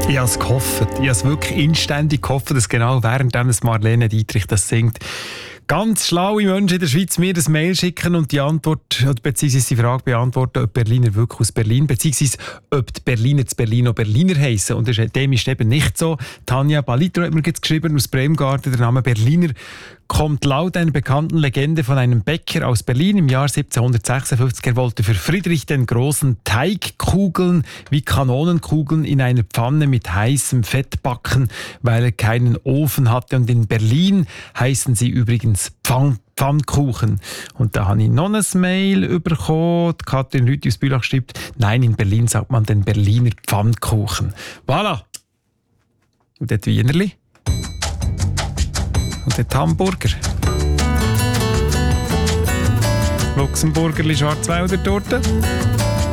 Ich habe es gehofft. Ich habe es wirklich inständig gehofft, dass genau während Marlene Dietrich das singt, ganz schlaue Menschen in der Schweiz mir das Mail schicken und die Antwort, beziehungsweise die Frage beantworten, ob Berliner wirklich aus Berlin, beziehungsweise ob die Berliner zu Berlin auch Berliner heissen. Und dem ist eben nicht so. Tanja Balitro hat mir jetzt geschrieben aus Bremgarten, der Name Berliner kommt laut einer bekannten Legende von einem Bäcker aus Berlin im Jahr 1756. Er wollte für Friedrich den Großen Teigkugeln wie Kanonenkugeln in einer Pfanne mit heißem Fett backen, weil er keinen Ofen hatte. Und in Berlin heißen sie übrigens Pfannkuchen. Und da habe ich noch ein Mail bekommen. Katrin Rüthi aus Bülach schreibt, nein, in Berlin sagt man den Berliner Pfannkuchen. Voilà. Und dort Wienerli. Und dort Hamburger. Luxemburgerli Schwarzwälder Torte.